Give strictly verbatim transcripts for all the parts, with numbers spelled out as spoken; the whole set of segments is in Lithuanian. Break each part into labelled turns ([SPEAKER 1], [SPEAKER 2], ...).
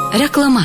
[SPEAKER 1] Reklama.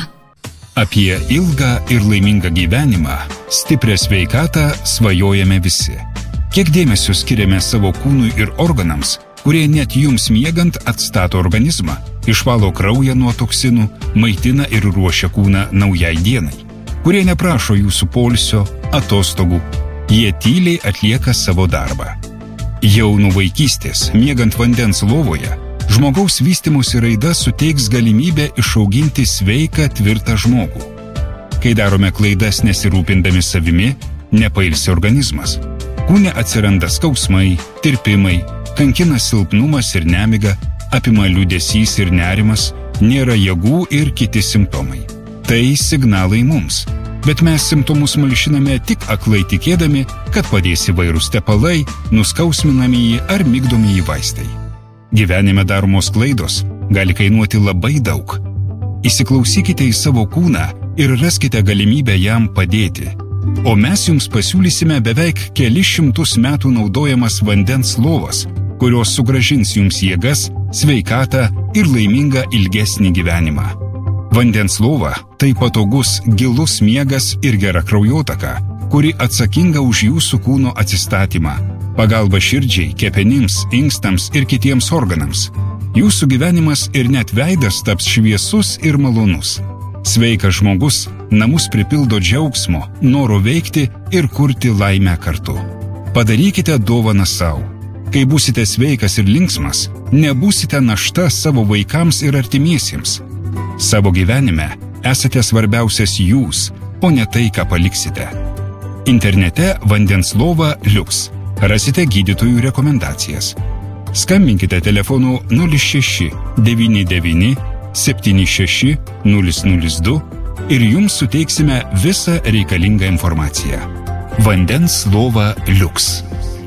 [SPEAKER 2] Apie ilgą ir laimingą gyvenimą, stiprią sveikatą svajojame visi. Kiek dėmesio skiriame savo kūnui ir organams, kurie net jums miegant atstato organizmą, išvalo kraują nuo toksinų, maitina ir ruošia kūną naujai dienai, kurie neprašo jūsų poilsio, atostogų, jie tyliai atlieka savo darbą. Jau nuo vaikystės, miegant vandens lovoje, žmogaus vystymosi raida suteiks galimybę išauginti sveiką, tvirtą žmogų. Kai darome klaidas nesirūpindami savimi, nepailsi organizmas. Kūne atsiranda skausmai, tirpimai, kankina silpnumas ir nemiga, apima liūdesys ir nerimas, nėra jėgų ir kiti simptomai. Tai signalai mums, bet mes simptomus malšiname tik aklai tikėdami, kad padės įvairūs tepalai, nuskausminamieji ar migdomieji vaistai. Gyvenime daromos klaidos gali kainuoti labai daug. Įsiklausykite į savo kūną ir raskite galimybę jam padėti. O mes jums pasiūlysime beveik kelis šimtus metų naudojamas vandens lovas, kurios sugrąžins jums jėgas, sveikatą ir laimingą ilgesnį gyvenimą. Vandens lova – tai patogus, gilus miegas ir gera kraujotaka, kuri atsakinga už jūsų kūno atsistatymą, pagalba širdžiai, kepenims, inkstams ir kitiems organams. Jūsų gyvenimas ir net veidas taps šviesus ir malonus. Sveikas žmogus namus pripildo džiaugsmo, noro veikti ir kurti laimę kartu. Padarykite dovaną savo. Kai būsite sveikas ir linksmas, nebūsite našta savo vaikams ir artimiesiems. Savo gyvenime esate svarbiausias jūs, o ne tai, ką paliksite. Internete vandens lova Liuks. Rasite gydytojų rekomendacijas. Skambinkite telefonu nulis šeši devyni devyni septyni šeši nulis nulis du ir jums suteiksime visą reikalingą informaciją. Vandens lova Liuks.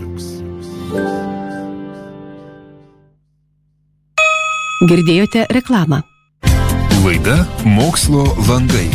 [SPEAKER 1] Girdėjote reklamą.
[SPEAKER 2] Laida Mokslo landai.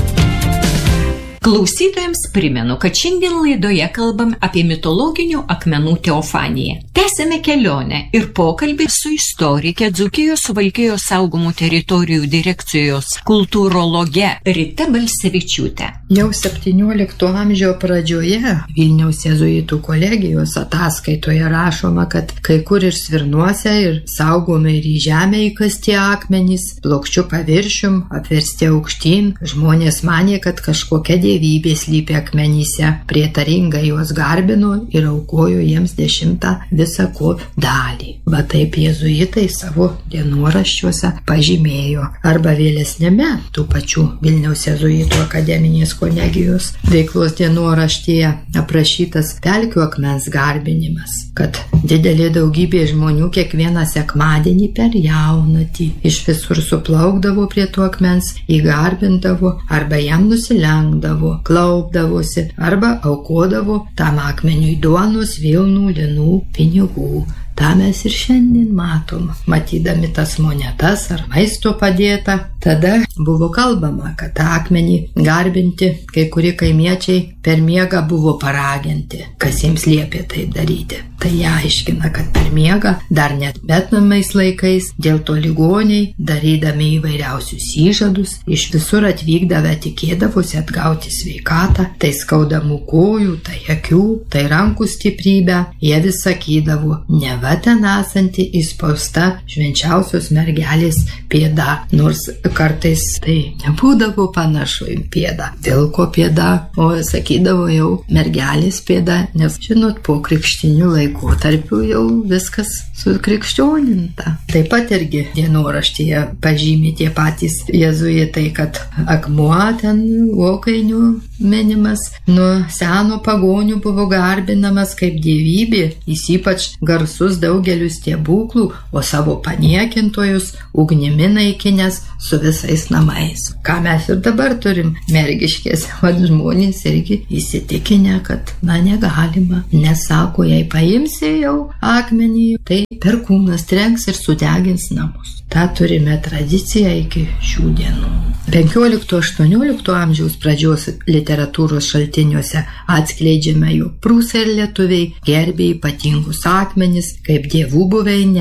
[SPEAKER 3] Klausytojams primenu, kad šiandien laidoje kalbam apie mitologinių akmenų teofaniją. Tęsime kelionę ir pokalbį su istorike Dzūkijos Suvalkijos saugomų teritorijų direkcijos kultūrologe Rita Balsevičiūte.
[SPEAKER 4] Jau septyniolikto amžiaus pradžioje Vilniaus jėzuitų kolegijos ataskaitoje rašoma, kad kai kur ir Svirnuose ir saugome ir į žemę įkasti akmenys, plokščiu paviršium, apversti aukštyn, žmonės manė, kad kažkokia dievybė slypi akmenyse, prietaringai juos garbino ir aukojo jiems dešimtą visako dalį. Va taip jėzuitai savo dienoraščiuose pažymėjo. Arba vėlesnėme tų pačių Vilniaus jėzuitų akademinės kolegijos veiklos dienoraštyje aprašytas pelkių akmens garbinimas, kad didelė daugybė žmonių kiekvieną sekmadienį per jaunatį iš visur suplaukdavo prie to akmens, įgarbindavo arba jam nusilenkdavo, klaupdavosi arba aukodavo tam akmeniui duonos, vilnų, linų, pinigų. Ta mes ir šiandien matom, matydami tas monetas ar maisto padėtą. Tada buvo kalbama, kad tą akmenį garbinti kai kurie kaimiečiai per miegą buvo paraginti, kas jiems liepė tai daryti. Tai jie aiškina, kad per miegą, dar net betnamais laikais, dėl to ligoniai, darydami įvairiausius įžadus, iš visur atvykdavę tikėdavosi atgauti sveikatą, tai skaudamų kojų, tai akių, tai rankų stiprybę, jie vis sakydavo, neva ten esanti įspausta švenčiausios mergelės pėda, nors kartais tai nebūdavo panašu į pėdą, vilko pėda, o sakydavo jau mergelės pėda, nes, žinot, po krikštinių laikotarpių jau viskas sukrikščioninta. Taip pat irgi dienoraštyje pažymė tie patys jėzuitai, kad akmuo ten vokainių minimas nuo seno pagonių buvo garbinamas kaip dievybė, jis ypač garsus daugeliu stebuklų, o savo paniekintojus ugnimi naikinęs su visais namais. Ką mes ir dabar turim Mergiškėse, vad žmonės irgi įsitikinę, kad na negalima, nesako, jei paimsi jau akmenį, tai perkūnas trenks ir sudegins namus. Ta turime tradiciją iki šių dienų. penkiolikto aštuoniolikto amžiaus pradžios literatūros šaltiniuose atskleidžiame, jog prūsai ir lietuviai gerbė ypatingus akmenis kaip dievų buveines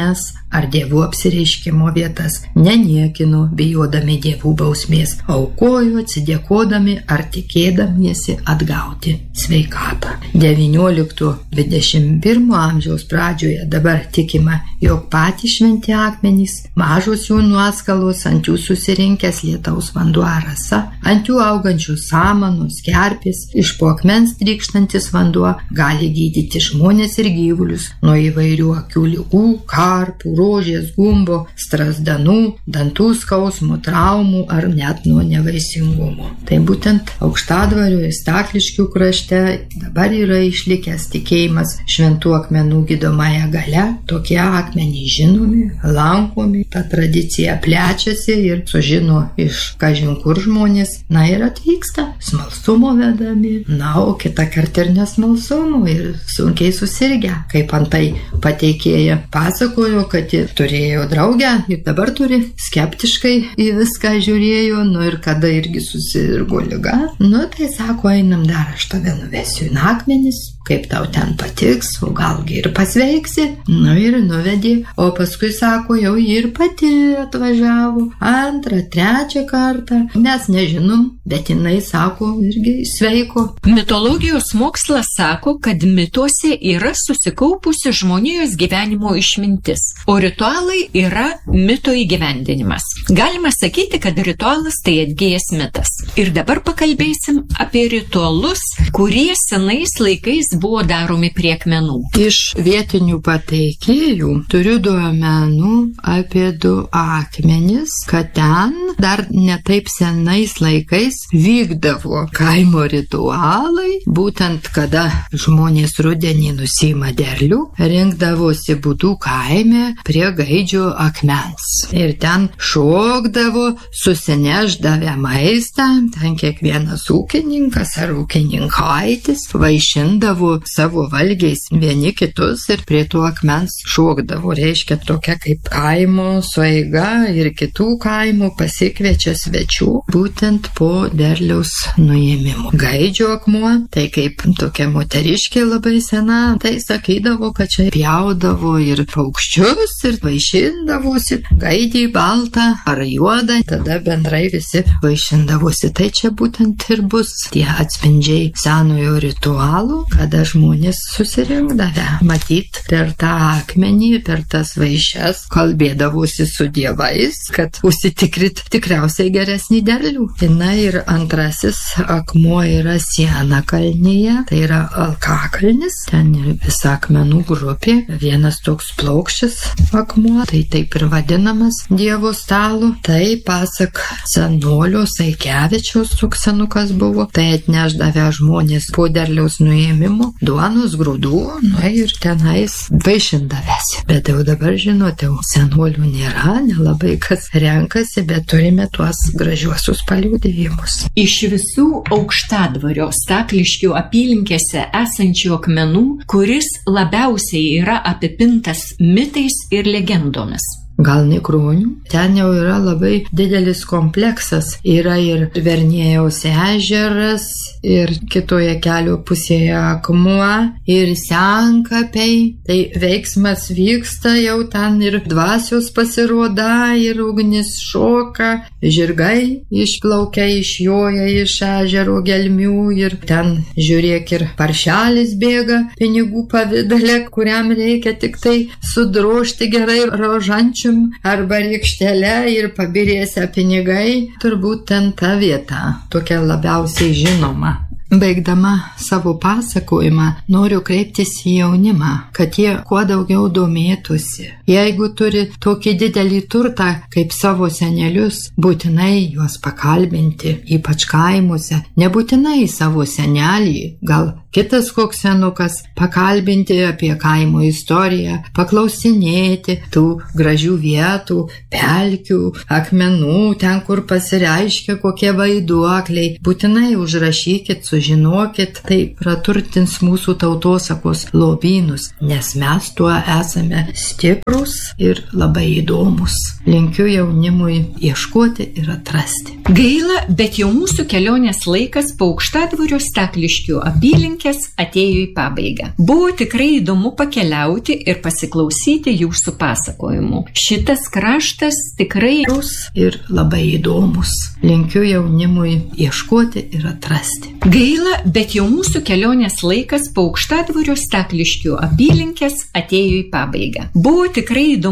[SPEAKER 4] ar dievų apsireiškimo vietas, neniekino, bijodami dievų bausmės, aukojo atsidėkodami ar tikėdamiesi atgauti sveikatą. devyniolikto dvidešimt pirmo amžiaus pradžioje dabar tikima, jog patys šventi akmenys, mažos jų nuoskalos, ant jų susirinkęs lietaus vanduo rasa, ant jų augančios samanos, kerpės, iš po akmens trykštantis vanduo gali gydyti žmonės ir gyvulius nuo įvairių akių ligų, karpų, rožės, gumbo, strazdanų, dantų skausmų, traumų ar net nuo nevaisingumo. Tai būtent Aukštadvario ir Stakliškių krašte dabar yra išlikęs tikėjimas šventų akmenų gydomąją galia. Tokie akmenys žinomi, lankomi, ta tradicija plečiasi ir sužino iš kažin kur žmonės, na ir atvyksta smalsumo vedami, na, o kitą kartą ir nesmalsumo ir sunkiai susirgę. Kaip antai pateikėja pasakojo, kad ji turėjo draugę ir dabar turi, skeptiškai į viską žiūrėjo, nu ir kada irgi susirgo liga, nu tai sako, einam dar, aš tave nuvesiu į akmenis, kaip tau ten patiks, o galgi ir pasveiksi, nu ir nuvedė, o paskui sako, jau ji ir pati atvažiavo, antrą, trečią kartą, mes nežinom, bet jinai sako, irgi sveiko.
[SPEAKER 3] Mitologijos mokslas sako, kad mituose yra susikaupusi žmonijos gyvenimo išmintis, o ritualai yra mito įgyvendinimas. Galima sakyti, kad ritualas tai atgijęs mitas. Ir dabar pakalbėsim apie ritualus, kurie senais laikais buvo daromi prie akmenų.
[SPEAKER 4] Iš vietinių pateikėjų turiu duomenų apie du akmenis, kad ten dar netaip senais laikais vykdavo kaimo ritualai, būtent kada žmonės rudenį nusima derlių, rinkdavosi būdų kaime prie gaidžio akmens. Ir ten šokdavo, susineždavę maistą, ten kiekvienas ūkininkas ar ūkininkaitis vaišindavo savo valgiais vieni kitus ir prie to akmens šokdavo. Reiškia tokia kaip kaimo sueiga ir kitų kaimų pasikviečia svečių būtent po derliaus nuėmimo. Gaidžio akmuo, tai kaip tokia moteriškė labai sena, tai sakydavo, kad čia pjaudavo ir paukščius ir vaišindavosi gaidį baltą ar juodą, tada bendrai visi vaišindavosi. Tai čia būtent ir bus tie atspindžiai senojo ritualų, kada žmonės susirinkdavę. Matyt, per tą akmenį, per tas vaišes kalbėdavosi su dievais, kad užsitikrit tikriausiai geresnį derlių. Na ir antrasis akmuo yra Siena kalnyje, tai yra Alkakalnis, ten ir visa akmenų grupė, vienas toks plokščias akmuo, tai taip ir vadinamas Dievo stalu. Tai pasak senolio Saikevičiaus toks senukas buvo, tai atneždavę žmonės po derliaus nuėmimo duonos, grūdų, nu ir tenais vaišindavęsi. Bet jau dabar žinote, senolių nėra, nelabai kas renkasi, bet turime tuos gražiuosius paliudijimus.
[SPEAKER 3] Iš visų Aukštadvario Stakliškių apylinkėse esančių akmenų, kuris labiausiai yra apipintas mitais ir legendomis?
[SPEAKER 4] Gal Nikronių. Ten jau yra labai didelis kompleksas. Yra ir Verniejaus ežeras, ir kitoje kelio pusėje akmuo, ir senkapiai. Tai veiksmas vyksta jau ten ir dvasios pasiroda, ir ugnis šoka, žirgai išplaukia, išjoja iš ežero gelmių, ir ten, žiūrėk, ir paršelis bėga pinigų pavidale, kuriam reikia tik tai sudrožti gerai rožančių arba rykštelę ir pabirėsia pinigai. Turbūt ten ta vieta tokia labiausiai žinoma. Baigdama savo pasakojimą, noriu kreiptis į jaunimą, kad jie kuo daugiau domėtųsi. Jeigu turi tokį didelį turtą kaip savo senelius, būtinai juos pakalbinti, ypač kaimuose, nebūtinai savo senelį, gal kitas koks senukas, pakalbinti apie kaimo istoriją, paklausinėti tų gražių vietų, pelkių, akmenų, ten kur pasireiškia kokie vaiduokliai. Būtinai užrašykit su sužinokit, tai praturtins mūsų tautosakos lobynus, nes mes tuo esame stiprus ir labai įdomus. Linkiu jaunimui ieškoti ir atrasti.
[SPEAKER 3] Gaila, bet jau mūsų kelionės laikas po Aukštadvario Stakliškių apylinkės atėjo į pabaigą. Buvo tikrai įdomu pakeliauti ir pasiklausyti jūsų pasakojimų. Šitas kraštas tikrai
[SPEAKER 4] ir labai įdomus. Linkiu jaunimui ieškoti ir atrasti.
[SPEAKER 3] Gaila, bet jau mūsų kelionės laikas po Aukštadvario Stakliškių apylinkės atėjo į pabaigą. Buvo tikrai įdomu